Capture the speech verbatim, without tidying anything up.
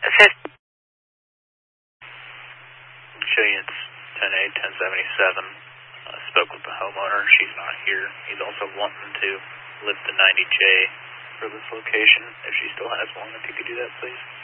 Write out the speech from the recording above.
fifty. Show you it's ten eight, ten seventy-seven. I uh, spoke with the homeowner. She's not here. He's also wanting to lift the ninety J for this location. If she still has one, if you could do that, please.